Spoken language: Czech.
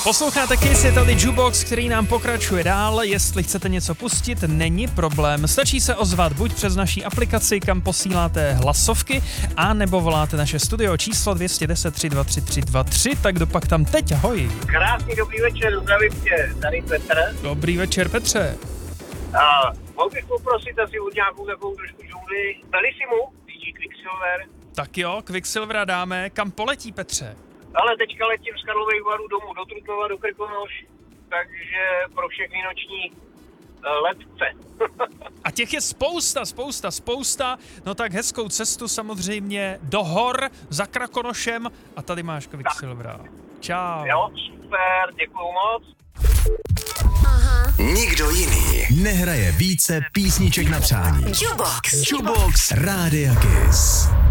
Posloucháte Kiss, je tady Jukebox, který nám pokračuje dál. Jestli chcete něco pustit, není problém. Stačí se ozvat buď přes naší aplikaci, kam posíláte hlasovky, a nebo voláte naše studio číslo 210 323 323, tak dopak tam teď, ahoj. Krásný dobrý večer, zdravím tě, tady Petr. Dobrý večer, Petře. Mohl bych poprosit asi od nějakou takovou trošku džungli. Dali si mu DJ Quicksilver? Tak jo, Quicksilvera dáme. Kam poletí, Petře? Ale teďka letím z Karlových Varů domů do Trutnova, do Krkonoš, takže pro všechny noční letce. A těch je spousta. No tak hezkou cestu samozřejmě do hor za Krakonošem a tady máš Quicksilvera. Čau. Jo, super, děkuju moc. Nikdo jiný nehraje více písniček na přání. Jukebox. Jukebox Rádia Kiss.